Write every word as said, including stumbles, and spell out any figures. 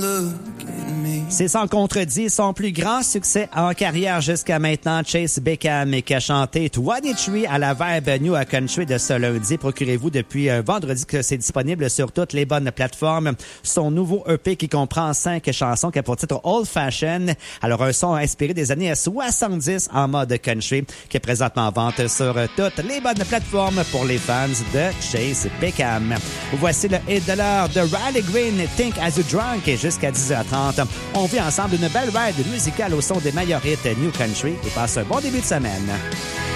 C'est sans contredit son plus grand succès en carrière jusqu'à maintenant, Chase Beckham, qui a chanté vingt-trois à la Vibe New Country de ce lundi. Procurez-vous depuis euh, vendredi que c'est disponible sur toutes les bonnes plateformes. Son nouveau E P qui comprend cinq chansons qui a pour titre Old Fashion. Alors un son inspiré des années soixante-dix en mode country qui est présentement en vente sur toutes les bonnes plateformes pour les fans de Chase Beckham. Voici le hit de l'heure de Riley Green, Think As You Drunk, et jusqu'à dix heures trente. On vit ensemble une belle ride musicale au son des meilleurs hits New Country et passe un bon début de semaine.